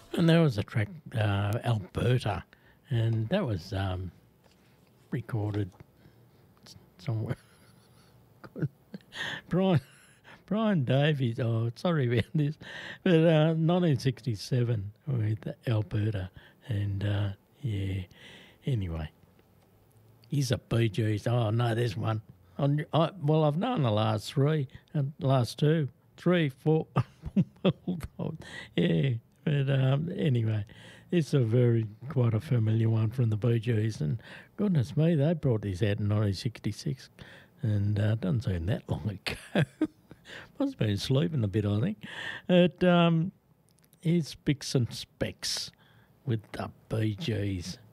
And there was a track, Alberta, and that was recorded somewhere. Brian Brian Davies. Oh, sorry about this, but 1967 with Alberta, and yeah. Anyway, he's a Bee Gees. Oh no, there's one. Well, I've known the last three, and last two, three, four. Yeah, but anyway, it's quite a familiar one from the Bee Gees, and goodness me, they brought this out in 1966, and it doesn't seem that long ago. Must have been sleeping a bit, I think. Here's Spicks and Specks with the Bee Gees.